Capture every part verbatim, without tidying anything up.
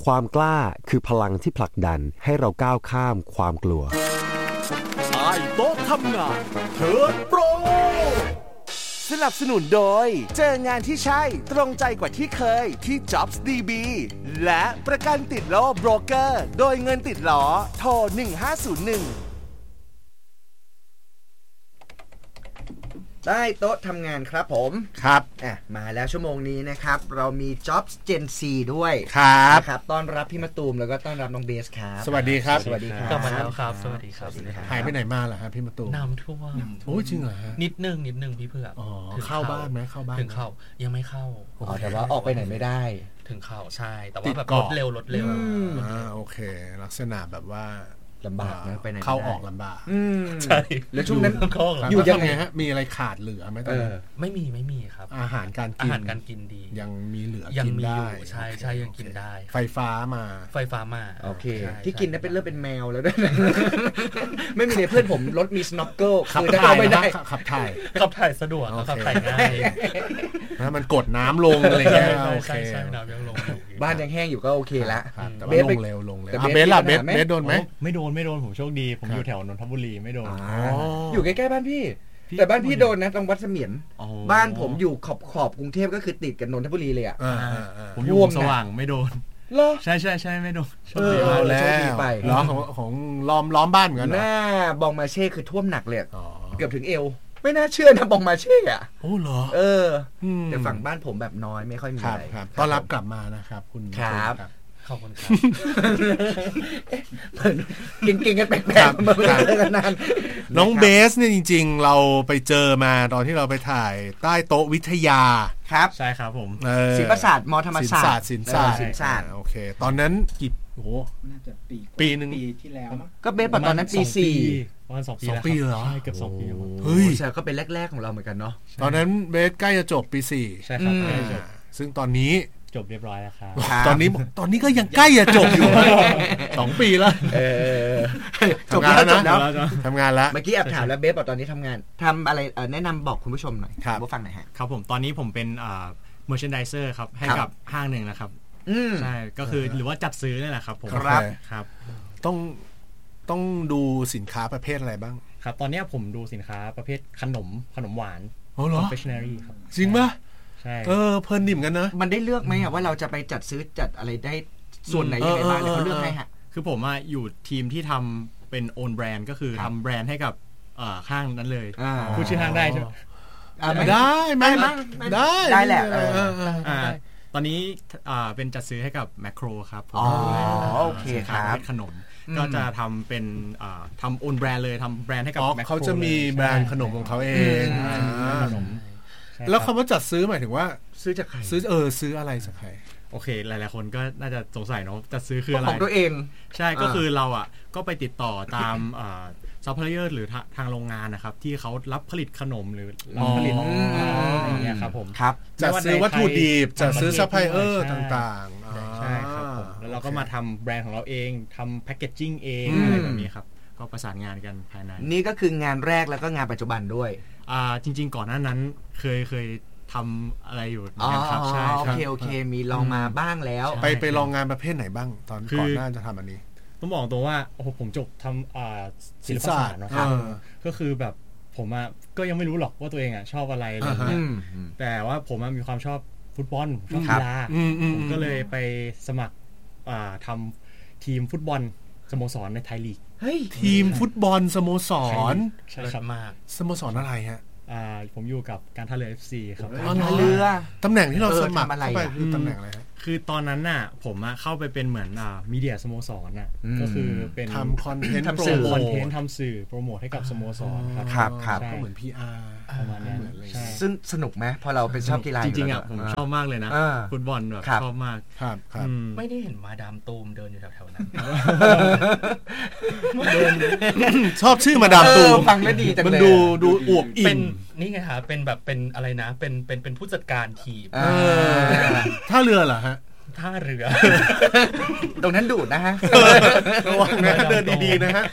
ความกล้าคือพลังที่ผลักดันให้เราก้าวข้ามความกลัวใต้โต๊ะทำงานเทิร์นโปรสนับสนุนโดยเจองานที่ใช่ตรงใจกว่าที่เคยที่ Jobs ดี บี และประกันติดล้อโบรกเกอร์โดยเงินติดล้อโทรหนึ่งห้าศูนย์หนึ่งใต้โต๊ะทำงานครับผมครับอ่ะมาแล้วชั่วโมงนี้นะครับเรามี Jobs Gen ซี ด้วยครับนะครับต้อนรับพี่มะตูมแล้วก็ต้อนรับน้องเบสครับสวัสดีครับสวัสดีครับกลับมาแล้วครับสวัสดีครับหายไปไหนมาล่ะฮะพี่มะตูมน้ำท่วมโอ้ยจริงเหรอฮะนิดนึงนิดนึงพี่เผือกอ๋อเข้าบ้านไหมเข้าบ้านถึงเข้ายังไม่เข้าอ๋อแต่ว่าออกไปไหนไม่ได้ถึงเข้าใช่แต่ว่าแบบรถเร็วรถเร็วอ่าโอเคลักษณะแบบว่าลำบากนะไปไหนเข้าออกลำบากใช่แล้วช่วงนั้นอยู่ยังไงฮะมีอะไรขาดเหลือไหมตอนนี้ไม่มีไม่มีครับอาหารการกินอาหารการกินดียังมีเหลือยังกินได้ได้ใช่ใช่ยังกินได้ไฟฟ้ามาไฟฟ้ามาโอเคที่กินได้เป็นเริ่มเป็นแมวแล้วด้วยไม่มีเลยเพื่อนผมรถมีสโนว์เกิลคือถ้าเอาไม่ได้ขับถ่ายขับถ่ายสะดวกขับถ่ายง่ายนะมันกดน้ำลงอะไรเงี้ยโอเคใช่น้ำยังลงบ้านยังแห้งอยู่ก็โอเคละเบสลงเร็วลงเร็วเบสล่ะเบสเบสโดนไหมไม่โดนไม่โดนผมโชคดีผมอยู่แถวนนทบุรีไม่โดนอยู่ใกล้ๆบ้านพี่แต่บ้านพี่โดนนะตรงวัดเสมียนบ้านผมอยู่ขอบขอบกรุงเทพก็คือติดกับนนทบุรีเลยอ่ะผมอยู่สว่างไม่โดนใช่ใช่ใช่ไม่โดนเออแล้วไปล้อของของล้อมล้อมบ้านเหมือนกันหน้าบองมาเช่คือท่วมหนักเลยเกือบถึงเอวไม่น่าเชื่อนะบองมาเช่อ่ะโอ้เหรอเออแต่ฝั่งบ้านผมแบบน้อยไม่ค่อยมีอะไรต้อนรับกลับมานะครับคุณครับขอบคุณครับเก่งๆกันแปลกๆมาเมื่อกันนานน้องเบสเนี่ยจริงๆเราไปเจอมาตอนที่เราไปถ่ายใต้โต๊ะวิทยาครับใช่ครับผมศิลปศาสตร์มธรรมศาสตร์ศิลปศาสตร์ศิลปศาสตร์โอเคตอนนั้นกี่โอ้โหน่าจะปีปีนึงปีที่แล้วก็เบสตอนนั้นปีสี่ประมาณสองปีสองปีเหรอใช่เกือบสองปีเฮ้ยใช่ก็เป็นแรกๆของเราเหมือนกันเนาะตอนนั้นเบสใกล้จะจบปีสี่ใช่ครับซึ่งตอนนี้จบเรียบร้อยแล้วครับตอนนี้ตอนนี้ก็ยังใกล้จะจบอยู่สองปีแล้วจบแล้วจบแล้วทำงานแล้วเมื่อกี้แอบถามแล้วเบสบอกตอนนี้ทำงานทำอะไรแนะนำบอกคุณผู้ชมหน่อยผู้ฟังหน่อยฮะครับผมตอนนี้ผมเป็นmerchandiser ครับให้กับห้างหนึ่งนะครับใช่ก็คือหรือว่าจัดซื้อนี่แหละครับผมครับครับต้องต้องดูสินค้าประเภทอะไรบ้างครับตอนนี้ผมดูสินค้าประเภทขนมขนมหวาน confectionery ครับจริงป่ะใช่เออเพลินดิ่มกันนะมันได้เลือกไหมว่าเราจะไปจัดซื้อจัดอะไรได้ส่วนไหนยังไงบ้างเขาเลือกให้ฮะคือผมอ่ะอยู่ทีมที่ทำเป็น own brand ก็คือทำแบรนด์ให้กับห้างนั้นเลยพูดชื่อห้างได้ใช่ไหมไม่ได้ไม่ได้ได้แหละตอนนี้เป็นจัดซื้อให้กับแมคโครครับอ๋อโอเคครับขนมก็จะทำเป็นทำ own brand เลยทำแบรนด์ให้กับแมคโครเขาจะมีแบรนด์ขนมของเขาเองขนมแล้วคำว่าจัดซื้อหมายถึงว่าซื้อจากใครซื้อเออซื้ออะไรจากใครโอเคหลายๆคนก็น่าจะสงสัยเนาะจัดซื้อคืออะไรของตัวเองใช่ก็คือเราอ่ะก็ไปติดต่อตามซัพพลายเออร์หรือทางโรงงานนะครับที่เขารับผลิตขนมหรือรับผลิตอะไรอย่างเงี้ยครับผมครับจัดซื้อวัตถุดิบจัดซื้อซัพพลายเออร์ต่างๆใช่ครับผมแล้วเราก็มาทำแบรนด์ของเราเองทำแพคเกจจิ้งเองอะไรแบบนี้ครับก็ประสานงานกันภายในนี่ก็คืองานแรกแล้วก็งานปัจจุบันด้วยอ่าจริงๆก่อนหน้านั้นเคยเคยทำอะไรอยู่นะครับใช่โอเคโอเคมีลองมาบ้างแล้วไปไปลองงานประเภทไหนบ้างตอนก่อนหน้าจะทำอันนี้ต้องบอกตัวว่าโอ้โหผมจบทำอ่าศิลปศาสตร์นะครับก็คือแบบผมอ่ะก็ยังไม่รู้หรอกว่าตัวเองอ่ะชอบอะไรอะไรเงี้ยแต่ว่าผมมีความชอบฟุตบอลชอบกีฬาผมก็เลยไปสมัครอ่าทำทีมฟุตบอลสโมสรในไทยลีกทีมฟุตบอลสโมสรใช่ครับมากสโมสรอะไรฮะอ่าผมอยู่กับการท่าเรือ เอฟ ซี ครับท่าเรือตำแหน่งที่เราสมัครเข้าไปคือตำแหน่งอะไรฮะคือตอนนั้นน่ะผมอ่ะเข้าไปเป็นเหมือนอ่ามีเดียสโมสรน่ะก็คือเป็นทำคอนเทนต์ทำสื่อคอนเทนต์ทำสื่อโปรโมทให้กับสโมสรครับครับครับก็เหมือน พี อาร์ประมาณนั้นซึ่งสนุกไหมพอเราเป็นชอบกีฬาจริงๆอ่ะผมชอบมากเลยนะฟุตบอลแบบชอบมากครับครับไม่ได้เห็นมาดามตูมเดินอยู่แถวๆนั้นชอบชื่อมาดามตูมฟังแล้วดีจังเลยมันดูดูอวบอิ่มนี่ไงฮะเป็นแบบเป็นอะไรนะเป็นเป็นเป็นผู้จัดการทีมท่าเรือเหรอฮะท่าเรือตรงนั้นดูดนะฮะระวังนะเดินดีๆนะฮะ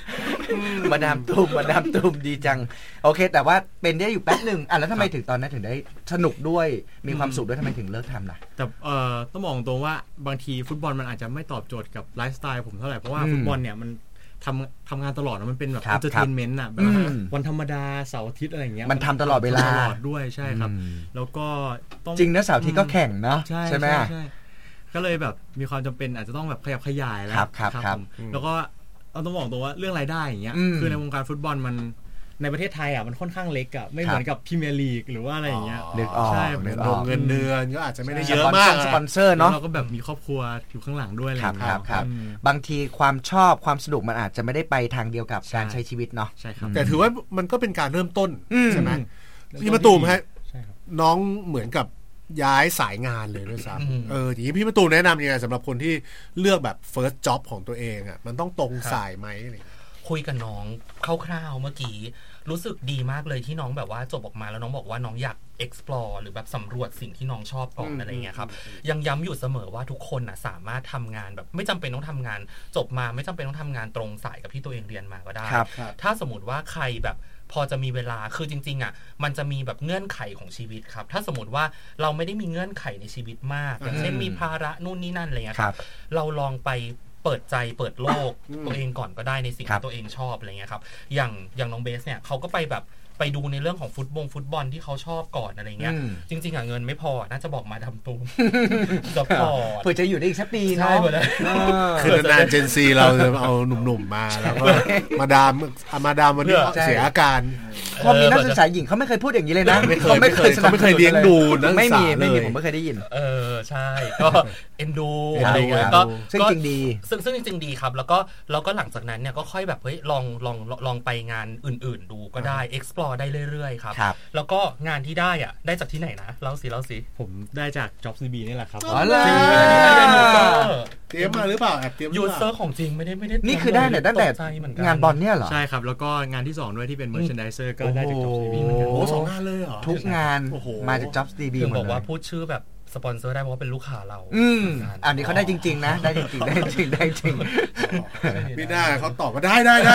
มาดามตุ้มมาดามตุ้มดีจังโอเคแต่ว่าเป็นได้อยู่แป๊บหนึ่งอ่ะแล้วทำไมถึงตอนนั้นถึงได้สนุกด้วยมีความสุขด้วยทำไมถึงเลิกทำล่ะแต่เอ่อต้องบอกตรงว่าบางทีฟุตบอลมันอาจจะไม่ตอบโจทย์กับไลฟ์สไตล์ผมเท่าไหร่เพราะว่าฟุตบอลเนี่ยมันทำทำงานตลอดนะมันเป็นแบบเอนเตอร์เทนเมนต์อ่ะแบบวันธรรมดาเสาร์อาทิตย์อะไรอย่างเงี้ยมันทำตลอดเวลาตลอดด้วยใช่ครับแล้วก็ต้องจริงนะเสาร์อาทิตย์ก็แข่งเนาะใช่ไหมก็เลยแบบมีความจำเป็นอาจจะต้องแบบขยับขยายแล้วครับแล้วก็เอาต้องบอกตัวว่าเรื่องรายได้อย่างเงี้ยคือในวงการฟุตบอลมันในประเทศไทยอ่ะมันค่อนข้างเล็กอ่ะไม่เหมือนกับพรีเมียร์ลีกหรือว่าอะไรอย่างเงี้ยใช่เงินเดือนก็อาจจะไม่ได้เยอะมากสปอนเซอร์เนาะเราก็แบบมีครอบครัวอยู่ข้างหลังด้วยอะไรอย่างเงี้ยครับบางทีความชอบความสนุกมันอาจจะไม่ได้ไปทางเดียวกับการใช้ชีวิตเนาะใช่ครับแต่ถือว่ามันก็เป็นการเริ่มต้นใช่ไหมพี่มาตูมฮะน้องเหมือนกับย้ายสายงานเลยด้วยซ้ำเอออย่างนี้พี่มาตูมแนะนำยังไงสำหรับคนที่เลือกแบบ first job ของตัวเองอ่ะมันต้องตรงสายไหมอะไรคุยกับน้องคร่าวๆเมื่อกี้รู้สึกดีมากเลยที่น้องแบบว่าจบออกมาแล้วน้องบอกว่าน้องอยาก explore หรือแบบสำรวจสิ่งที่น้องชอบก่อนอะไรเงี้ยครับยังย้ำอยู่เสมอว่าทุกคนนะสามารถทำงานแบบไม่จำเป็นต้องทำงานจบมาไม่จำเป็นต้องทำงานตรงสายกับที่ตัวเองเรียนมาก็ได้ถ้าสมมติว่าใครแบบพอจะมีเวลาคือจริงๆอ่ะมันจะมีแบบเงื่อนไขของชีวิตครับถ้าสมมติว่าเราไม่ได้มีเงื่อนไขในชีวิตมากอย่างเช่นมีภาระนู่นนี่นั่นอะไรเงี้ยครับเราลองไปเปิดใจเปิดโลกตัวเองก่อนก็ได้ในสิ่งที่ตัวเองชอบอะไรเงี้ยครับอย่างอย่างน้องเบสเนี่ยเขาก็ไปแบบไปดูในเรื่องของฟุตบอลฟุตบอลที่เขาชอบก่อนอะไรเงี้ยจริงๆอ่ะเงินไม่พอน่าจะบอกมาทำตูมจะพอเผื่อจะอยู่ได้อีกสักปีเนาะคือนานเจนซีเราเอาหนุ่มๆมาแล้วก็มาดามมาดามวันนี้เสียอาการพอมีนักศึกษาหญิงเขาไม่เคยพูดอย่างนี้เลยนะเขาไม่เคยเขาไม่เคยเลี้ยงดูนักศึกษาไม่มีไม่มีผมไม่เคยได้ยินเออใช่ก็เอ็นดูอะไรเงี้ยก็ซึ่งจริงดีซึ่งซึ่งจริงๆดีครับแล้วก็แล้วก็หลังจากนั้นเนี่ยก็ค่อยแบบเฮ้ยลองลองลองไปงานอื่นๆดูก็ได้ explore ได้เรื่อยๆครับแล้วก็งานที่ได้อ่ะได้จากที่ไหนนะเล่าสิเล่าสิผมได้จาก Jobs ดี บี นี่แหละครับอ๋อเลยเตรียมมาหรือเปล่าแอบเตรียมยูเซอร์ของจริงไม่ได้ไม่ได้นี่คือได้เนี่ยตั้งแต่งานบอลเนี่ยเหรอใช่ครับแล้วก็งานที่สองด้วยที่เป็น merchandiser ก็ได้จาก Jobs ดี บี เหมือนกันโอ้สองงานเลยเหรอทุกงานมาจาก Jobs ดี บี หมดเลยบอกว่าพูดชื่อแบบสปอนเซอร์ได้เพราะว่าเป็นลูกค้าเราอืมอันนี้เขาได้จริงๆนะได้จริงๆได้จริงได้จริงไม่ได้เขาตอบก็ได้ได้ได้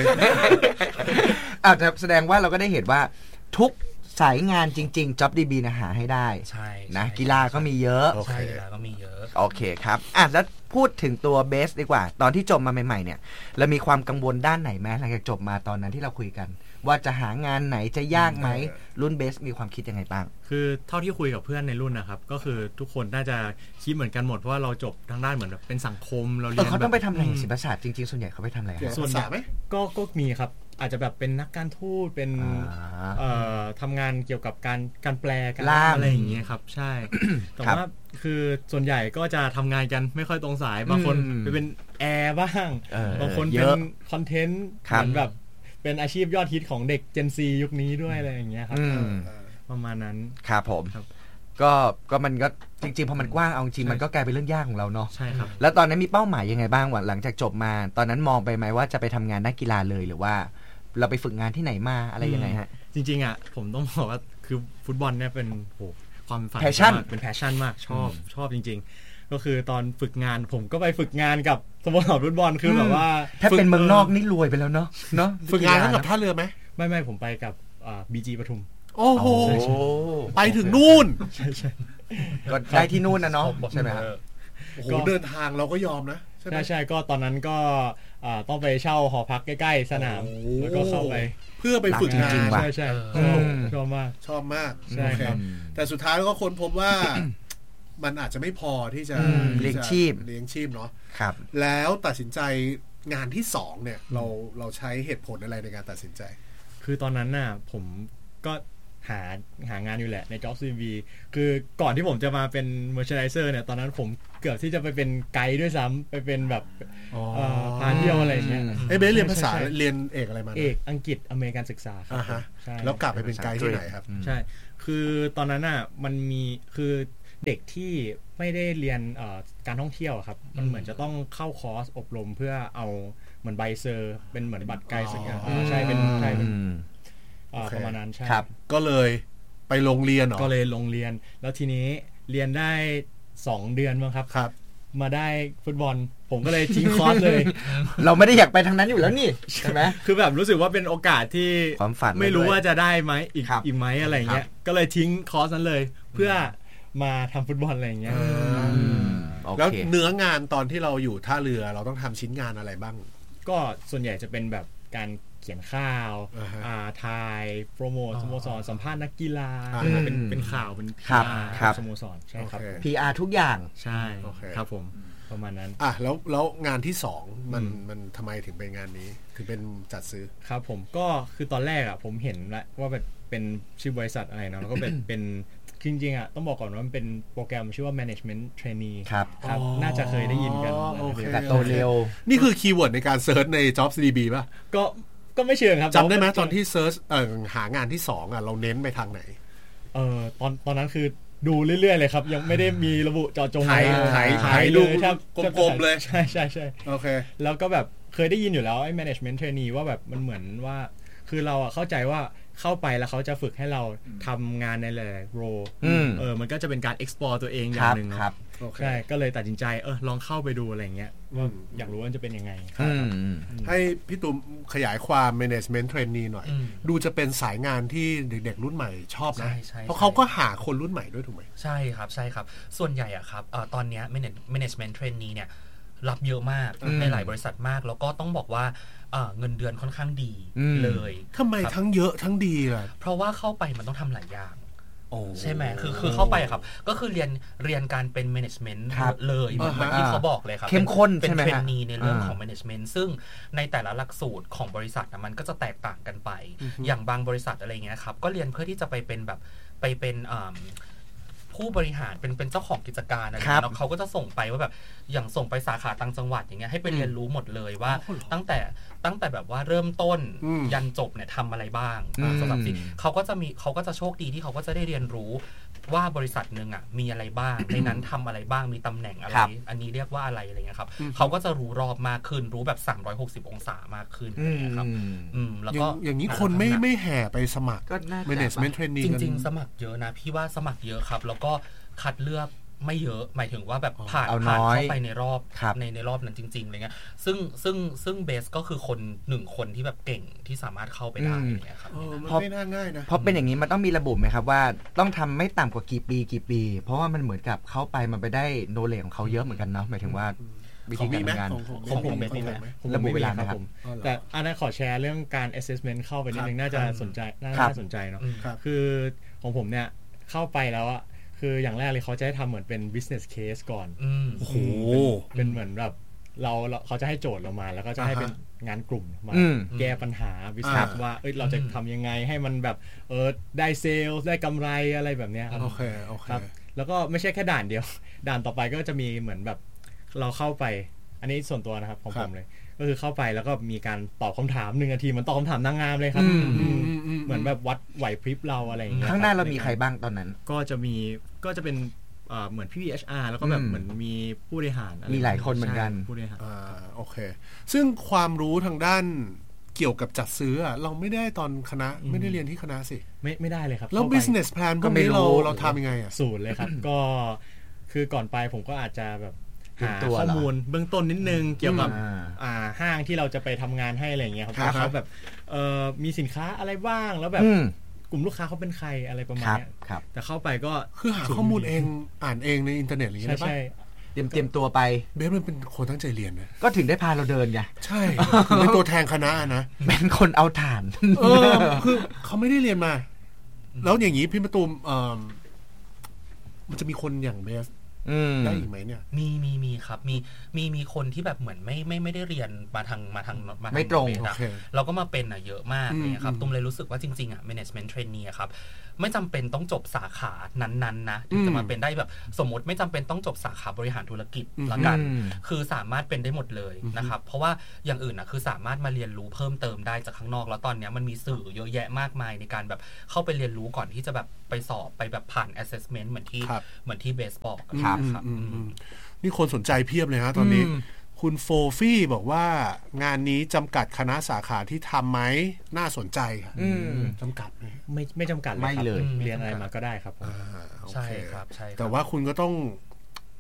อ่ะแสดงว่าเราก็ได้เห็นว่าทุกสายงานจริงๆ Job ดี บี นะหาให้ได้ใช่นะกีฬาก็มีเยอะใช่กีฬาก็มีเยอะโอเคครับอ่ะแล้วพูดถึงตัวเบสดีกว่าตอนที่จบมาใหม่ๆเนี่ยเรามีความกังวลด้านไหนไหมหลังจากจบมาตอนนั้นที่เราคุยกันว่าจะหางานไหนจะยากไหมรุ่นเบสมีความคิดยังไงบ้างคือเท่าที่คุยกับเพื่อนในรุ่นนะครับก็คือทุกคนน่าจะคิดเหมือนกันหมดเพราะว่าเราจบทางด้านเหมือนเป็นสังคมเราเรียนเขาต้องไปทำอะไรศิลปศาสตร์จริงๆส่วนใหญ่เขาไปทำอะไรส่วนใหญ่ไหมก็ก็มีครับอาจจะแบบเป็นนักการทูตเป็นทำงานเกี่ยวกับการการแปลการอะไรอย่างเงี้ยครับใช่ แต่ว่าคือส่วนใหญ่ก็จะทำงานกันไม่ค่อยตรงสายบางคนไปเป็นแอร์บ้างบางคนเป็นคอนเทนต์เหมือนแบบเป็นอาชีพยอดฮิตของเด็ก Gen Z ยุคนี้ด้วยอะไรอย่างเงี้ยครับประมาณนั้นครับผมก็ก็มันก็จริงๆพอมันกว้างเอาจริงมันก็กลายเป็นเรื่องยากของเราเนาะใช่ครับแล้วตอนนั้นมีเป้าหมายยังไงบ้างวะหลังจากจบมาตอนนั้นมองไปไหมว่าจะไปทำงานด้านกีฬาเลยหรือว่าเราไปฝึกงานที่ไหนมาอะไรยังไงฮะจริงๆอ่ะผมต้องบอกว่าคือฟุตบอลเนี่ยเป็นโหความฝันเป็นแพชชั่นมากชอบชอบจริงๆก็คือตอนฝึกงานผมก็ไปฝึกงานกับสโมสรฟุตบอลคือแบบว่าถ้าเป็นเมืองนอกนี่รวยไปแล้วเนาะเนาะฝึกงานทั้งกับท่าเรือไหมไม่ไม่ผมไปกับบีจีปทุมโอ้โหไปถึงนู่นใช่ใช่ก็ได้ที่นู่นนะเนาะใช่ไหมครับโอ้โหเดินทางเราก็ยอมนะใช่ใช่ก็ตอนนั้นก็ต้องไปเช่าหอพักใกล้ๆสนามแล้วก็เข้าไปเพื่อไปฝึกงานใช่ใช่ชอบมากชอบมากใช่ครับแต่สุดท้ายก็ค้นพบว่ามันอาจจะไม่พอที่จะเลี้ยงชีพเลี้ยงชีพเนาะครับแล้วตัดสินใจงานที่สองเนี่ยเราเราใช้เหตุผลอะไรในการตัดสินใจคือตอนนั้นน่ะผมก็หาหางานอยู่แหละใน Jobs ดี บี คือก่อนที่ผมจะมาเป็น merchandiser เนี่ยตอนนั้นผมเกือบที่จะไปเป็นไกด์ด้วยซ้ำไปเป็นแบบพาเที่ยวอะไรอย่างเงี้ยเอ้เบสเรียนภาษาเรียนเอกอะไรมาเอกอังกฤษอเมริกันศึกษาครับใช่แล้วกลับไปเป็นไกด์ที่ไหนครับใช่คือตอนนั้นน่ะมันมีคือเด็กที่ไม่ได้เรียนการท่องเที่ยวครับมันเหมือนจะต้องเข้าคอร์สอบรมเพื่อเอาเหมือนใบเซอร์เป็นเหมือนบัตรไกด์สักอย่างใช่เป็นใช่เป็นประมาณนั้นใช่ครับก็เลยไปโรงเรียนเหรอก็เลยโรงเรียนแล้วทีนี้เรียนได้สองเดือนมั้งครับครับมาได้ฟุตบอลผมก็เลยทิ้งคอร์สเลยเราไม่ได้อยากไปทางนั้นอยู่แล้วนี่ใช่ไหมคือแบบรู้สึกว่าเป็นโอกาสที่ความฝันไม่รู้ว่าจะได้ไหมอีกครับอีกไหมอะไรเงี้ยก็เลยทิ้งคอร์สนั้นเลย เพื่อมาทำฟุตบอลอะไรเงี้ยโอเคแล้วเนื้องานตอนที่เราอยู่ท่าเรือเราต้องทำชิ้นงานอะไรบ้างก็ส่วนใหญ่จะเป็นแบบการเขียนข่าวอ่าฮะอ่าถ่ายโปรโมทสโมสรสัมภาษณ์นักกีฬาอ่าเป็นเป็นข่าวเป็นครับพีครับสโมสรใช่ครับโอเคผมพี อาร์ ทุกอย่างใช่โอเคครับผมประมาณนั้นอ่ะแล้วแล้วงานที่สองมันอืมมันทำไมถึงเป็นงานนี้ถึงเป็นจัดซื้อครับผมก็คือตอนแรกอ่ะผมเห็นแล้วว่าแบบเป็นชื่อบริษัทอะไรเนาะแล้วก็เป็นเป็นจริงๆอ่ะต้องบอกก่อนว่ามันเป็นโปรแกรมชื่อว่า management trainee ครับครับอ๋อน่าจะเคยได้ยินกันโอเคแต่โตเร็วนี่คือคีย์เวิร์ดในการเซิร์ชใน JobsDB ป่ะก็ก็ไม่เชิงครับจำได้ไหมตอนที่เซิร์ชเอ่อหางานที่สองอ่ะเราเน้นไปทางไหนเออตอนตอนนั้นคือดูเรื่อยๆเลยครับ ยังไม่ได้มีระบุเจาะจงถ่ายเลยถ่ายถ่าถ่ายยรูเลปยครับกลมๆเลยใช่ใช่ใช่โอเคแล้วก็แบบเคยได้ยินอยู่แล้วไอ้ management trainee ว่าแบบมันเหมือนว่า คือเราอะเข้าใจว่าเข้าไปแล้วเขาจะฝึกให้เราทำงานในหลายๆโรอืมเออมันก็จะเป็นการ explore ตัวเองอคย่ารังบหนึ่งเนาะครับโอเคใช่ก็เลยตัดสินใจเออลองเข้าไปดูอะไรเงี้ยว่าอืมอยากรู้ว่ามันจะเป็นยังไงอืมให้พี่ตุ้มขยายความ management trainee หน่อยอืมดูจะเป็นสายงานที่เด็กๆรุ่นใหม่ชอบนะใช่ใช่เพราะเขาก็หาคนรุ่นใหม่ด้วยถูกไหมใช่ครับใช่ครับส่วนใหญ่อะครับเอ่อตอนเนี้ย manage- management trainee เนี่ยรับเยอะมากอืมในหลายบริษัทมาก แล้วก็ต้องบอกว่าเอ่อเงินเดือนค่อนข้างดีอืมเลยทำไมครับทั้งเยอะทั้งดีล่ะเพราะว่าเข้าไปมันต้องทำหลายอย่างโอ้ใช่ไหมคือคือเข้าไปอะครับก็คือเรียนเรียนการเป็น management ครับเลยเหมือนอ่าฮะเหมือนที่เขาบอกเลยครับเข้มข้นเป็นใช่ไหมฮะเทรนนีในเรื่องอ่าของ management ซึ่งในแต่ละหลักสูตรของบริษัทนะมันก็จะแตกต่างกันไป อย่างบางบริษัทอะไรเงี้ยครับก็เรียนเพื่อที่จะไปเป็นแบบไปเป็นอ่าผู้บริหารเป็นเป็นเจ้าของกิจการอะไรครับเนาะเขาก็จะส่งไปว่าแบบอย่างส่งไปสาขาต่างจังหวัดอย่างเงี้ยให้ไปเรียนรู้หมดเลยว่า ตั้งแต่ตั้งแต่แบบว่าเริ่มต้นอืมยันจบเนี่ยทำอะไรบ้างอืมสำหรับที่เขาก็จะมีเขาก็จะโชคดีที่เขาก็จะได้เรียนรู้ว่าบริษัทหนึ่งอ่ะมีอะไรบ้าง ในนั้นทำอะไรบ้างมีตำแหน่งอะไรครับอันนี้เรียกว่าอะไรอะไรเงี้ยครับเขาก็จะรู้รอบมากขึ้นรู้แบบสามร้อยหกสิบองศามากขึ้นอะไรเงี้ยครับอืมแล้วอย่าก็งอย่างนี้คนไม่ไม่แห่ไปสมัครก็น่าจะ management trainee จกันริง ๆ สมัครเยอะนะ พี่ว่าสมัครเยอะครับ แล้วก็คัดเลือกไม่เยอะหมายถึงว่าแบบผ่านเอาน้ผ่านอยเข้าไปในรอบครับในในรอบนั้นจริงๆอะไรเงี้ยซึ่งซึ่งซึ่งเบสก็คือคนหนึ่งคนที่แบบเก่งที่สามารถเข้าไปได้อะไรเงี้ยครับเออมันเพราะไม่น่าง่ายนะเพราะเป็นอย่างนี้มันต้องมีระบุไหมครับว่าต้องทำไม่ต่ำกว่ากี่ปีกี่ปี เพราะว่ามันเหมือนกับเข้าไปมันไปได้โนเลจของเขาเยอะเหมือนกันเนาะหมายถึงว่าวิธีการทำงานของมีไหมของผมของมีมีไหไหมมผมระบุไม่เวมีลาคไหมรับครับผมอ๋อเหรอแต่อันนั้นขอแชร์เรื่องการ assessment เข้าไปนิดนึงน่าจะสนใจน่าครับน่าสนใจเนาะอืมครับคือของผมเนี่ยเข้าไปแล้วอะคืออย่างแรกเลยเขาจะให้ทำเหมือนเป็น business case ก่อนอืมโอ้โหเป็นเหมือนแบบเราเราเขาจะให้โจทย์เรามา แล้วก็จะให้เป็นงานกลุ่มมาอืมแก้ปัญหา business อ่าว่าเอ้ยเราจะทำยังไงให้มันแบบเออได้เซลล์ได้กำไรอะไรแบบเนี้ยครับโอเคโอเคครับ แล้วก็ไม่ใช่แค่ด่านเดียว ด่านต่อไปก็จะมีเหมือนแบบเราเข้าไป อันนี้ส่วนตัวนะครับของครัผบมเลย ก็คือเข้าไปแล้วก็มีการตอบคำถามหนึ่งนาทีเหมันตอบคำถามนางงามเลยครับอืมอืมอืมอืมเหมือนแบบวัดไหวพริบเราอะไรอย่างเงี้ยข้างหน้าบเรามีใครบ้างตอนนั้นก็จะมีก็จะเป็นเอ่อเหมือนพี่ เอช อาร์ แล้วก็แบบอืมเหมือนมีผู้บริหารอะไรมีหลายคนเหมือนกันใช่ผู้บริหารอ่าโอเค ซึ่งความรู้ทางด้านเกี่ยวกับจัดซื้ออะเราไม่ได้ตอนคณะไม่ได้เรียนที่คณะสิไม่ไม่ได้เลยครับแล้วเข้าไป business plan พก็วกไม่นี้รู้เราเราทำยังไงอ่ะศูนย์เลยครับ ก็คือก่อนไปผมก็อาจจะแบบเตรียมหาตัวข้อเหรอมูลเบื้องต้นนิดนึงเกี่ยวกับอ่าอ่าห้างที่เราจะไปทำงานให้อะไรอย่างเงี้ยครับครับว่าเขาแบบเอ่อมีสินค้าอะไรบ้างแล้วแบบอืมกลุ่มลูกค้าเขาเป็นใครอะไรประมาณครับเนี้ยครับแต่เข้าไปก็คือหาข้อมูลเองอ่านเองในอินเทอร์เน็ตอะไรอย่างใช่เงี้ยได้ปะใช่เตรียมเตรียมตัวไปเบสมันเป็นคนตั้งใจเรียนนะก็ถึงได้พาเราเดินไงใช่ถึงเป็นตัวแทนคณะนะเป็นคนเอาถ่านเออคือเขาไม่ได้เรียนมา แล้วอย่างนี้พี่ประตูมเอ่อมันจะมีคนอย่างเบสอืมได้อีกไหมเนี่ยมีมีมีครับมีมีมีคนที่แบบเหมือนไม่ไม่ไม่ได้เรียนมาทางมาทางมาทางไม่ตรงเบสอะโอเคเราก็มาเป็นอ่ะเยอะมากอืมเนี่ยครับอืมตุ้มเลยรู้สึกว่าจริงๆอ่ะ management trainee อะครับไม่จำเป็นต้องจบสาขานั้นๆนะถึงจะมาเป็นได้แบบสมมติไม่จำเป็นต้องจบสาขาบริหารธุรกิจอืมละกันอืมคือสามารถเป็นได้หมดเลยนะครับเพราะว่าอย่างอื่นอ่ะคือสามารถมาเรียนรู้เพิ่มเติมได้จากข้างนอก แล้วตอนเนี้ยมันมีสื่อเยอะแยะมากมายในการแบบเข้าไปเรียนรู้ก่อนที่จะแบบไปสอบไปแบบผ่าน assessment เหมือนที่ครับเหมือนที่เบสบอกครับครับอืมอืมนี่คนสนใจเพียบเลยฮะตอนนี้อืมคุณโฟฟี่บอกว่างานนี้จำกัดคณะสาขาที่ทำไหมน่าสนใจค่ะอืมจำกัดไหมไม่ไม่จำกัดเลยไม่ครับเลยเรียนอะไรมาก็ได้ครับผมอ่าโอเคใช่ครับใช่ครับแต่ว่าคุณก็ต้อง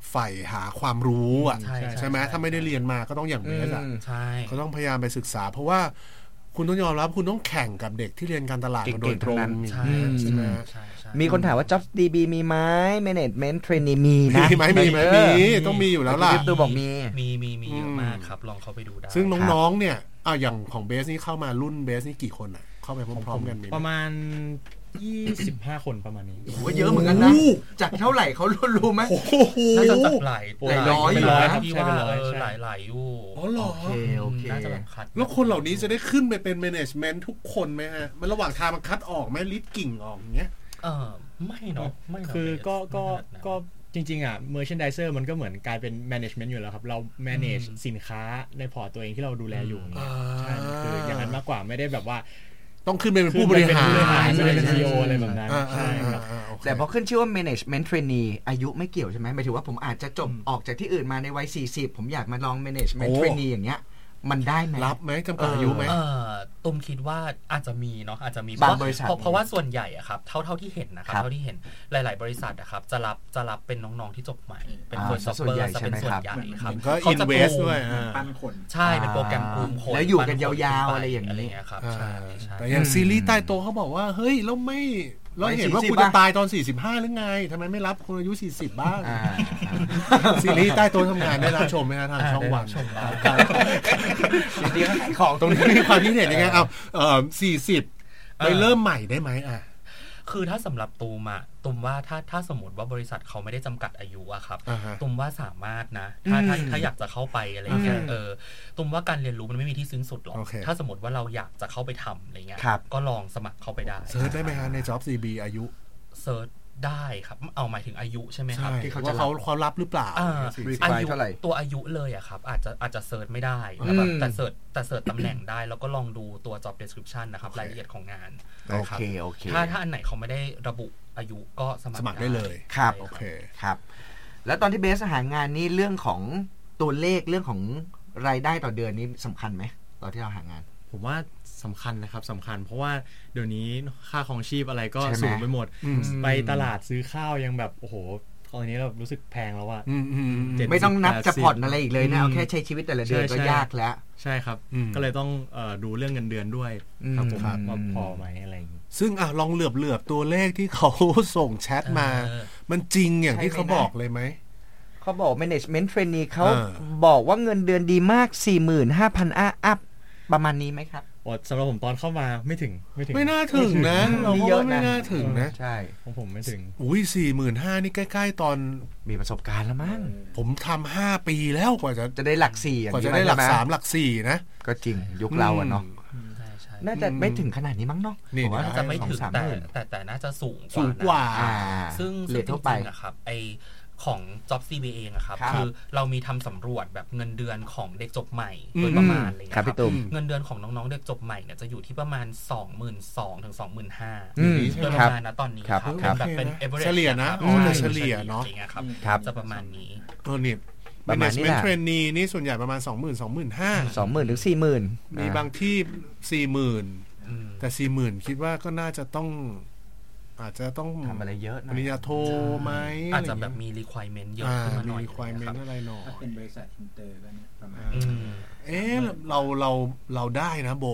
ใฝ่หาความรู้อ่ะใช่ใช่ไหมถ้าไม่ได้เรียนมาก็ต้องอย่างเบสอ่ะใช่เขาต้องพยายามไปศึกษาเพราะว่าคุณต้องยอมรับคุณต้องแข่งกับเด็กที่เรียนการตลาดมาโดยตรงใช่ใช่ไหมใช่ใช่มีคนถามว่า Jobs ดี บี มีไหม Management Trainee มีนะมีไหมมีไหมมีต้องมีอยู่แล้วล่ะตัวบอกมีมีมีมีเยอะมากครับลองเข้าไปดูได้ซึ่งน้องๆเนี่ยอ่ะอย่างของเบสนี่เข้ามารุ่นเบสนี่กี่คนอ่ะเข้าไปพร้อมๆกันมีไหมประมาณยี่สิบห้าคนประมาณนี้โอ้เยอะเหมือนกันนะจากเท่าไหร่เขารู้ไหมน่าจะจากหลายหลายร้อยเป็นร้อยอยู่นะที่ว่าเออหลายหลายอยู่อ๋อเหรอโอเคโอเคน่าจะแบบคัดแล้วคนเหล่านี้จะได้ขึ้นไปเป็นแมネจเมนต์ทุกคนไหมฮะมันระหว่างทางมันคัดออกไหมลิดกิ่งออกอย่างเงี้ยเออไม่เนาะไม่เนาะคือก็ก็ไม่ขนาดนั้นก็จริงๆอ่ะ merchandiser มันก็เหมือนกลายเป็น management อยู่แล้วครับ เรา manage สินค้าในพอร์ตตัวเองที่เราดูแลอยู่เนี่ยใช่มันคืออย่างนั้นมากกว่าไม่ได้แบบว่าต้องขึ้นไปเป็นผู้บริหารไม่ได้เป็น ซี อี โอ อะไรแบบนั้นอ่าใช่ครับอ่าโอเคแต่พอขึ้นชื่อว่า Management Trainee อายุไม่เกี่ยวใช่ไหมหมายถึงว่าผมอาจจะจบออกจากที่อื่นมาในวัยสี่สิบผมอยากมาลอง Management Trainee อย่างเงี้ยมันได้ไหมรับไหมจำกัดอายุไหมเออตุมคิดว่าอาจจะมีเนาะอาจจะมีบางบริษัทเพราะเพราะว่าส่วนใหญ่อะครับเท่าเท่าที่เห็นนะครับครับเท่าที่เห็นหลาย ๆ บริษัทอะครับจะรับจะรับเป็นน้องๆที่จบใหม่เป็นอ่าเฟิร์สส่ซ็อวนปเปอใหญ่ร์จะเป็นใช่ส่ไหมวนครับใหญ่ครับก็เขาจะ invest ปลูกด้วยอ่าปั้นคนใช่เป็นโปรแกรมปลูกคนแล้วอยู่กันปั้คยาวๆขึ้ปอะไรอย่างนี้อะไรอย่างเงี้ยครับใช่ใช่แต่อย่างซีรีส์ใต้โต๊ะเขาบอกว่าเฮ้ยแล้วไม่เราเห็นว่าไม่สี่สิบคุณจะตายตอนสี่สิบห้าหรือไงทำไมไม่รับคนอายุสี่สิบบ้างอ่าซีรีส์ใต้โต๊ะทำงานได้รับชมไหมฮะทางช่องวันชมได้ดีๆขายของตตรรง งนี้นี้มีความคิดเห็นยังไงเอาเอ่อสี่สิบไปเริ่มใหม่ได้ไหมอ่ะคือถ้าสำหรับตูมอะตูมว่าถ้าถ้าสมมติว่าบริษัทเขาไม่ได้จำกัดอายุอะครับอ่าฮะตูมว่าสามารถนะถ้าถ้าถ้าอยากจะเข้าไปอะไรเงี้ยอืมเออตูมว่าการเรียนรู้มันไม่มีที่สิ้นสุดหรอกโอเคถ้าสมมติว่าเราอยากจะเข้าไปทำอะไรเงี้ยครับก็ลองสมัครเข้าไปได้เซิร์ชได้ไหมฮะใน Job ซี บี อายุเซิร์ชได้ครับเอาหมายถึงอายุใช่ไหมครับใช่ที่เขาจะว่าเขาเขารับหรือเปล่าอ่าสี่รีสิบไฟอายุเท่าไหร่ตัวอายุเลยอะครับอาจจะอาจจะเซิร์ชไม่ได้อืมแต่แบบแต่เซิร์ชแต่เซิร์ชตำแหน่งได้แล้วก็ลองดูตัว job description นะครับรายละเอียดของงานโอนะรับเคโอเคถ้าถ้าอันไหนเขาไม่ได้ระบุอายุก็สมัครสมัครได้เลยครับโอเคครับ แล้วตอนที่เบสหางานนี่เรื่องของตัวเลขเรื่องของรายได้ต่อเดือนนี้สำคัญไหมตอนที่เราหางานผมว่าสำคัญนะครับสำคัญ เพราะว่าเดี๋ยวนี้ค่าของชีพอะไรก็ใช่ไหมสูงไปหมดอืมไปตลาดซื้อข้าวยังแบบโอ้โหตอนนี้เรารู้สึกแพงแล้วอะอืมอืมอืมเจ็ดไม่ต้องนับจะผ่อนอะไรอีกเลยนะอืมเอาแค่ใช้ชีวิตแต่ละเดือนใช่ก็ใช่ยากแล้วใช่ครับอืมก็เลยต้องเอ่อดูเรื่องเงินเดือนด้วยอืมครับผมครับว่าพอไหมอะไรอย่างนี้ซึ่งอ่ะลองเหลือบเหลือบตัวเลขที่เขาส่งแชทมาเออมันจริงอย่างที่ใช่ไหมเขาบอกเลยไหมเขาบอก management trainee เขาเออบอกว่าเงินเดือนดีมาก สี่หมื่นห้าพัน อัพอัพประมาณนี้ไหมครับโอ้สำหรับผมตอนเข้ามาไม่ถึงไม่ถึงไม่น่าถึงนะ เรามีก็เยอะว่าไม่นะน่าถึงนะใช่ของผมไม่ถึงอุ้ยสี่หมื่นห้านี่ใกล้ๆตอนมีประสบการณ์แล้วมั้งผมทำห้าปีแล้วกว่าจะจะได้หลักสี่อย่างกว่านี้จะได้หลักใช่ไสามหลักสี่นะก็จริงยุคเราอะเนาะใช่ใช่น่าจะไม่ถึงขนาดนี้มั้งเนาะนี่ผมว่าน่าจะไม่ถึงสองสามแต่หมื่นแต่แต่น่าจะสูงสูงกว่านะอ่าซึ่งเลซึ่ทงจทั่วไปริงๆอะครับไอของ Job ซี บี เองอะครับครับคือเรามีทำสำรวจแบบเงินเดือนของเด็กจบใหม่อืมโดยประมาณอะไรเงี้ยครับพี่ตุ้มเงินเดือนของน้องๆเด็กจบใหม่เนี่ยจะอยู่ที่ประมาณ สองหมื่นสองพัน ถึง สองหมื่นห้าพันอืมโดยปครัระบมาณนะตอนนี้ครับครับครับแบบเป็นโอเคนะ average เฉลี่ยนะครับอ๋อแต่ใเฉลี่ยเนอะอย่างเงี้ยครับครับจะประมาณนี้เออนี่ประมาณนี้แหละ management trainee นี่ส่วนใหญ่ประมาณสองหมื่นสองหมื่นห้าสองหมื่นถึงสี่หมื่นมีบางที่สี่หมื่นอืมแต่สี่หมื่นคิดว่าก็น่าจะต้อง อาจจะต้องทำอะไรเยอะหปนะริญญาโทไหมอาจจะแบบมี requirement เยอะอ่าขึ้นมาหมีน่อย requirement อะไรหน่อยถ้าเป็นบริษัทอินเตอร์ก็เนี่ยประมาณอืมเอ๊ะเราเราเราได้นะโบ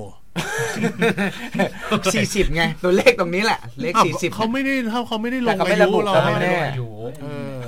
สี่สิบไง ตัวเลขตรงนี้แหละ เลขอ้าวสี่สิบเขาไม่ได้เขาเขาไม่ได้ลแต่งเขาไม่อาระยุบุเราก็ไม่แน่อายุเออ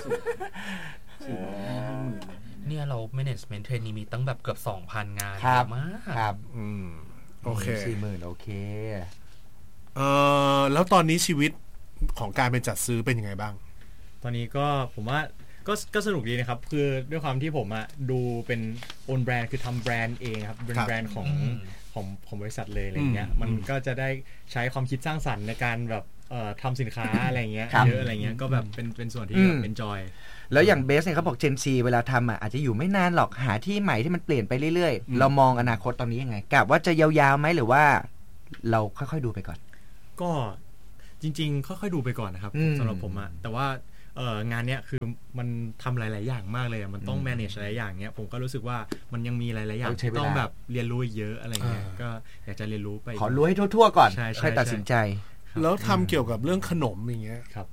เนี่ยเรา management trainee มีตั้งแบบเกือบ สองพัน งานครับเยอะมากครับอืมโอเคสี่หมื่นโอเคเออแล้วตอนนี้ชีวิตของการเป็นจัดซื้อเป็นยังไงบ้างตอนนี้ก็ผมว่าก็ก็สนุกดีนะครับ คือด้วยความที่ผมอะดูเป็นโอนแบรนด์คือทำแบรนด์เองครับเป็นครับแบรนด์ของอืมของของบริษัทเลยอะไรเงี้ยอืมมันก็จะได้ใช้ความคิดสร้างสรรค์ในการแบบเอ่อทำสินค้าอะไรเงี้ยครับเยอะอะไรเงี้ยก็แบบเป็นเป็นส่วนที่อืมแบบเป็นจอยแล้วอย่างเบสเนี่ยเขาบอก Gen Z เวลาทำอ่ะอาจจะอยู่ไม่นานหรอกหาที่ใหม่ที่มันเปลี่ยนไปเรื่อยอืมๆ เรามองอนาคตตอนนี้ยังไงกะว่าจะยาวๆไหมหรือว่า เราค่อยๆดูไปก่อนก็จริง ๆ ค่อยๆดูไปก่อนนะครับอืมสำหรับผมอะแต่ว่าเอ่องานเนี้ยคือมันทำหลาย ๆ อย่างมากเลยอะมันต้อง manage หลายอย่างเนี้ยผมก็รู้สึกว่ามันยังมีหลาย ๆ อย่างต้องใช้เวลาที่ต้องแบบเรียนรู้อีกเยอะอะไรเงี้ยอ่าก็อยากจะเรียนรู้ไปขอรู้ให้ทั่วๆก่อนใช่ใช่ค่อยตัดสินใจครับแล้วทำเกี่ยวกับเรื่องขนมอย่างเงี้ยครับ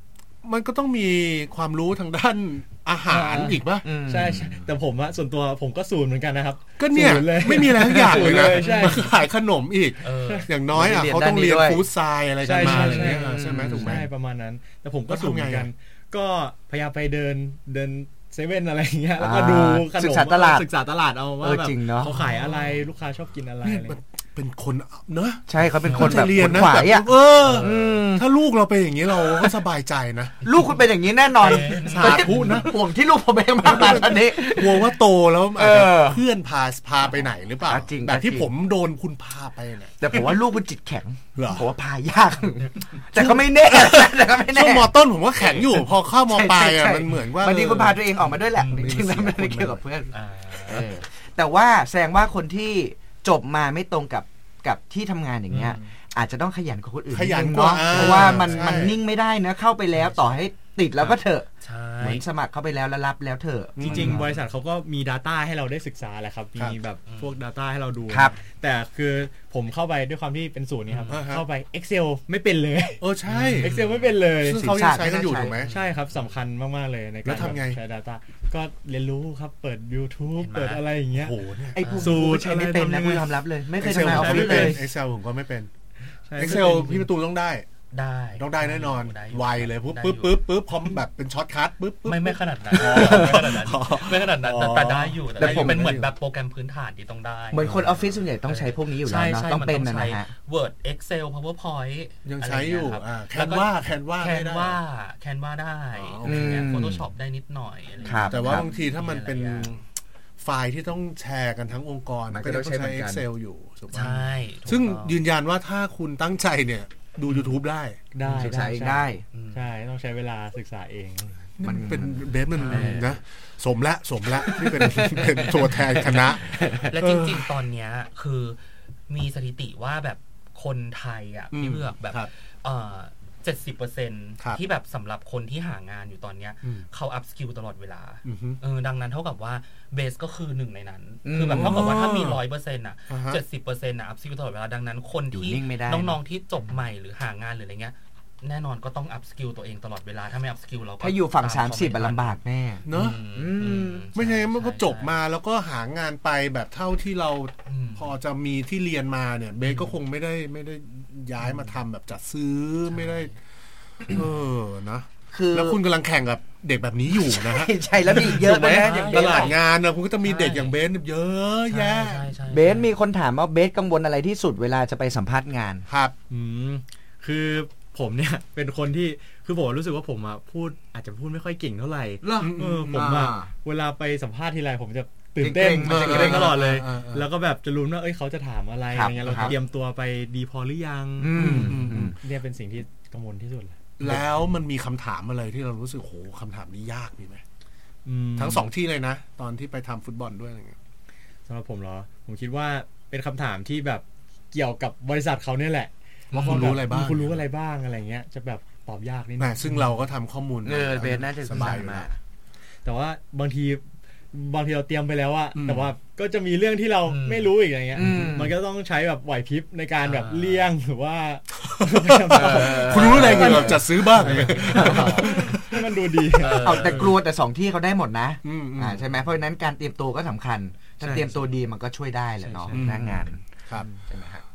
มันก็ต้องมีความรู้ทางด้านอาหารอีกป่ะใช่ใช่แต่ผมอะส่วนตัวผมก็ศูนย์เหมือนกันนะครับก็เนี่ยไม่มีอะไรทุกอย่างเลยนะมาขายขนมอีกอย่างน้อยอ่ะเขาต้องเรียนฟู้ดไซน์อะไรกันมาอะไรเงี้ยใช่ไหมถูกไหมใช่ประมาณนั้นแต่ผมก็ศูนย์เหมือนกันก็พยายามไปเดินเดินเซเว่นอะไรอย่างเงี้ยแล้วก็ดูขนมศึกษาตลาดศึกษาตลาดเอาว่าแบบเขาขายอะไรลูกค้าชอบกินอะไรเป็นคนเนอะใช่เขาเป็นคนแบบคนขายอ่ะเออถ้าลูกเราเป็นอย่างนี้เราก็สบายใจนะลูกคุณเป็นอย่างนี้แน่นอนสาธุนะห่วงที่ลูกผมเองมากตอนนี้ห่วงว่าโตแล้วเพื่อนพาพาไปไหนหรือเปล่าแบบที่ผมโดนคุณพาไปเนี่ยแต่ผมว่าลูกคุณจิตแข็งผมว่าพายากแต่ก็ไม่แน่แต่ก็ไม่แน่ช่วงม.ต้นผมว่าแข็งอยู่พอเข้าม.ปลายมันเหมือนว่าบางทีคุณพาตัวเองออกมาด้วยแหละจริงๆแล้วไม่ได้เกี่ยวกับเพื่อนแต่ว่าแสดงว่าคนที่จบมาไม่ตรงกับกับที่ทำงานอย่างเงี้ยอาจจะต้องขยันกว่าคนอื่นขยันกว่าเพราะว่ามันมันนิ่งไม่ได้นะเข้าไปแล้วต่อให้ติดแล้วก็เถอะเหมือนสมัครเข้าไปแล้วแล้วรับแล้วเถอะจริงๆบริษัทเขาก็มี data ให้เราได้ศึกษาแหละครับมีแบบพวก data ให้เราดูแต่คือผมเข้าไปด้วยความที่เป็นศูนย์นี่ครับเข้าไป Excel ไม่เป็นเลยเออใช่ Excel ไม่เป็นเลยซึ่งเขายังใช้กันอยู่ถูกไหมใช่ครับสำคัญมากๆเลยในการใช้ data ก็เรียนรู้ครับเปิด YouTube เปิดอะไรอย่างเงี้ยไอ้พวกสูตรใช้ไม่เป็นนะคุณยอมรับเลยไม่เคยทำงานออฟฟิศเลย Excel ผมก็ไม่เป็น Excel พี่ประตูต้องได้ได้ต้องได้แน่นอนไวเลยปุ๊บปุ๊บปุ๊บปุ๊บพร้อมแบบเป็นช็อตคัทปุ๊บปุ๊บไม่ไม่ขนาดนั้นไม่ขนาดนั้นไม่ขนาดนั้นแต่ได้อยู่แต่ผมเป็นเหมือนแบบโปรแกรมพื้นฐานที่ต้องได้เหมือนคนออฟฟิศส่วนใหญ่ต้องใช้พวกนี้อยู่แล้วนะต้องเป็นนะฮะ Word Excel PowerPoint ยังใช้อยู่แคนวาแคนวาแคนวาแคนวาได้ Photoshop ได้นิดหน่อยแต่ว่าบางทีถ้ามันเป็นไฟล์ที่ต้องแชร์กันทั้งองค์กรก็ต้องใช้ Excel อยู่ใช่ซึ่งยืนยันว่าถ้าคุณตั้งใจเนี่ยดู YouTube ได้ได้ศึกษาเองได้ใช่ต้องใช้เวลาศึกษาเองมันเป็นเบสมันนะสมละสมละที่เป็นเป็นตัวแทนคณะและจริงๆตอนเนี้ยคือมีสถิติว่าแบบคนไทยอ่ะพี่เลือกแบบเอ่อเจ็ดสิบเปอร์เซ็นต์ ที่แบบสำหรับคนที่หางานอยู่ตอนเนี้ยเขาอัพสกิลตลอดเวลาเออดังนั้นเท่ากับว่าเบสก็คือหนึ่งในนั้นคือแบบเท่ากับว่าถ้ามี ร้อยเปอร์เซ็นต์ อ่ะ เจ็ดสิบเปอร์เซ็นต์ อ่ะอัพสกิลตลอดเวลาดังนั้นคนที่น้องๆที่จบใหม่หรือหางานหรืออะไรเงี้ยแน่นอนก็ต้องอัพสกิลตัวเองตลอดเวลาถ้าไม่อัพสกิลเราก็ถ้าอยู่ฝั่งสามสิบลำบากแน่เนอะไม่ใช่มันก็จบมาแล้วก็หางานไปแบบเท่าที่เราพอจะมีที่เรียนมาเนี่ยเบสก็คงไม่ได้ไม่ได้ย้ายมาทำแบบจัดซื้อไม่ได้เออนะคือแล้วคุณกำลังแข่งกับเด็กแบบนี้อยู่นะฮะใช่แล้วมีเยอะนะตลาดงานนะคุณก็จะมีเด็กอย่างเบสเยอะแยะเบสมีคนถามว่าเบสกังวลอะไรที่สุดเวลาจะไปสัมภาษณ์งานครับอืมคือผมเนี่ยเป็นคนที่คือผมรู้สึกว่าผมอ่ะพูดอาจจะพูดไม่ค่อยเก่งเท่าไหร่เออผมอ่ะเวลาไปสัมภาษณ์ทีไรผมจะตื่นเต้นตื่นเต้นตลอดเลยแล้วก็แบบจะลุ้นว่าเอ้ยเขาจะถามอะไรอะไรเงี้ยเราเตรียมตัวไปดีพอหรือยังเนี่ยเป็นสิ่งที่กังวลที่สุดเลยแล้วมันมีคำถามอะไรที่เรารู้สึกโหคำถามนี้ยากมีไหมทั้งสองที่เลยนะตอนที่ไปทำฟุตบอลด้วยอะไรเงี้ยสำหรับผมเหรอผมคิดว่าเป็นคำถามที่แบบเกี่ยวกับบริษัทเขาเนี่ยแหละว่าคุณรู้อะไรบ้างคุณรู้อะไรบ้างอะไรเงี้ยจะแบบตอบยากนิดนึงซึ่งเราก็ทำข้อมูลเออเบสน่าจะสบายมากแต่ว่าบางทีบางทีเราเตรียมไปแล้วอะแต่ว่าก็จะมีเรื่องที่เราไม่รู้อีกอะไรเงี้ยมันก็ต้องใช้แบบไหวพริบในการแบบเลี่ยงหรือว่าคุณรู้อะไรกันเราจะซื้อบ้างให้มันดูดีเอาแต่กลัวแต่สองที่เขาได้หมดนะอ่าใช่ไหมเพราะฉะนั้นการเตรียมตัวก็สำคัญถ้าเตรียมตัวดีมันก็ช่วยได้แหละเนาะหน้างานครับใช่ไหมครับ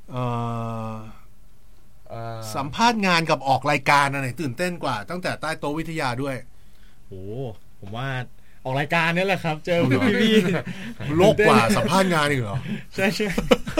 สัมภาษณ์งานกับออกรายการอะไรตื่นเต้นกว่าตั้งแต่ใต้โต๊ะวิทยาด้วยโอ้ผมว่าออกรายการนี่แหละครับเจอพี่พี่โลกกว่าสัมภาษณ์งานอีกเหรอใช่ใช่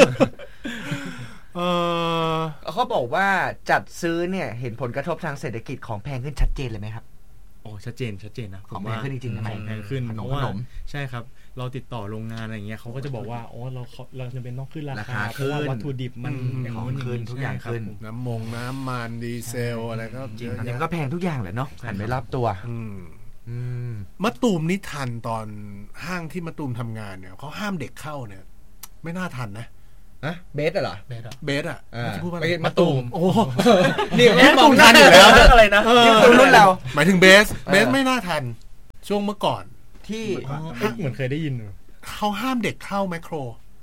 เขาบอกว่าจัดซื้อเนี่ยเห็นผลกระทบทางเศรษฐกิจของแพงขึ้นชัดเจนเลยไหมครับโอ้ชัดเจนชัดเจนนะของแพงขึ้นจริงๆนะแพงขึ้นเพราะว่าใช่ครับเราติดต่อโรงงานอะไรเงี้ยเขาก็จะบอกว่าโอ้เราเราจะเป็นต้องขึ้นราคาเพราะว่าวัตถุดิบมันของขึ้นทุกอย่างขึ้นน้ำมงน้ำมันดีเซลอะไรก็จริงอันนี้ก็แพงทุกอย่างแหละเนาะหันไปรอบตัวมะตูมนี่ทันตอนห้างที่มะตูมทำงานเนี่ยเขาห้ามเด็กเข้าเนี่ยไม่น่าทันนะอะเบสเหรอเบสอะเบสอะพูดว่าอะไรมะตูมโอ้นี่มะตูมทันอยู่แล้วอะไรนะรุ่นเราหมายถึงเบสเบสไม่น่าทันช่วงเมื่อก่อนที่เหมือนเคยได้ยินเขาห้ามเด็กเข้าแมคโคร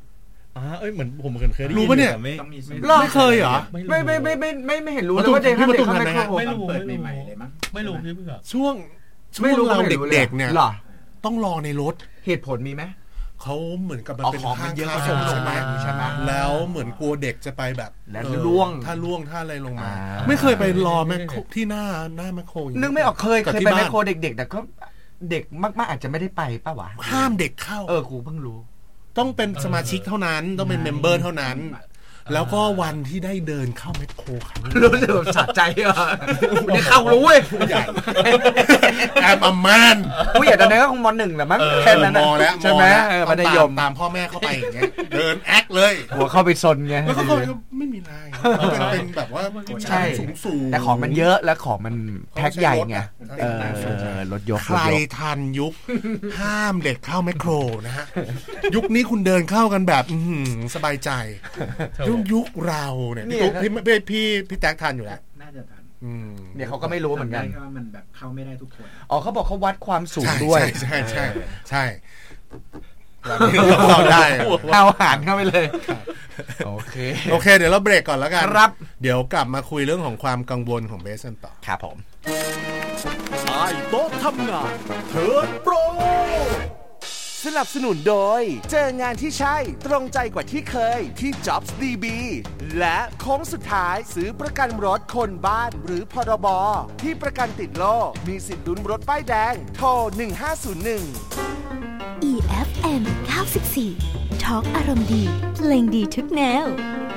อ่าเอ้ยเหมือนผมเคยได้ยินรู้ปะเนี่ยแต่ไม่ต้องมีไม่ไม่ไม่เคยเหรอไม่ไม่ไม่ไม่ไม่ไม่เห็นรู้แล้วเลยว่าเด็กพี่ห้ามประตูเด็กเข้าทันไมไหมโครไม่รู้เปิดไม่ใหม่รู้ๆเลยมั้งไม่รู้พี่เพื่อช่วงช่วไม่งรู้เราไม่รู้ลยเด็กๆเนี่ยหรอต้องรอในรถเหตุผลมีไหมเขาเหมือนกับมันเอาเป็นของมัห้าน งเยอะค้าส่ส่งงลใช่งไหมมาใช่ไหมแล้วเหมือนกลัวเด็กจะไปแบบแล้วเออล่วงถ้าล่วงถ้าอะไรลงมาอ่าไม่เคยไปรอแมคโครที่หน้าหน้าแมคโครอย่างนึกไม่ออกเคยกับเคยที่ไปบ้านแมคโครเด็กๆแต่ก็เด็กมากๆอาจจะไม่ได้ไปป่ะวะห้ามเด็กเข้าเออกูเพิ่งรู้ต้องเป็นสมาชิกเท่านั้น ต้องเป็นเมมเบอร์เท่านั้น แล้วก็วันที่ได้เดินเข้าแมคโครครั้งแรกรู้สึกแบบสะใจอ่ะได้เข้ารู้เว้ยแอมอัมแมนผู้ใหญ่ตอนนั้นก็คงมหนึ่งแหละมั้งแค่นั้นมนะอแล้วใช่ไหมแล้วเออต้มัองธตายมตามพ่อแม่เข้าไปอย่างเงี้ยเดินแอคเลยหัวเข้าไปซนไงแล้วก็เข้าไปก็ไม่มีอะไรเป็นเป็นแบบว่าใช่สูงสูงแต่ของมันเยอะแล้วของมันแพ็คใหญ่ไงเออรถยกใครทันยุค ห้ามเด็กเข้าแมคโครนะฮะ ยุคนี้คุณเดินเข้ากันแบบอื้อหือสบายใจยุคยุคเราเนี่ยพี่ตุ๊กพี่พี่พี่พี่แจ็คทันอยู่แล้วน่าจะทันอืมเนี่ยเขาก็ไม่รู้เหมือนกันจำได้แค่ว่ามันแบบเข้าไม่ได้ทุกคนอ๋อเขาบอกเขาวัดความสูงใช่ด้วยใช่ใช่ใช่ใช่เราเข้าได้เอาหารเข้าไปเลยโอเคโอเค เดี๋ยวเราเบรกก่อนแล้วกันครับเดี๋ยวกลับมาคุยเรื่องของความกังวลของเบสกันต่อครับผมใต้โต๊ะทำงานเทิร์นโปรสนับสนุนโดยเจองานที่ใช่ตรงใจกว่าที่เคยที่ Jobs ดี บี และโค้งสุดท้ายซื้อประกันรถคนบ้านหรือพรบที่ประกันติดโลกมีสิทธิ์ลุ้นรถป้ายแดงโทรหนึ่งห้าศูนย์หนึ่งอี เอฟ เอ็ม เก้าสิบสี่ ทอล์กอารมณ์ดีเพลงดีทุกแนว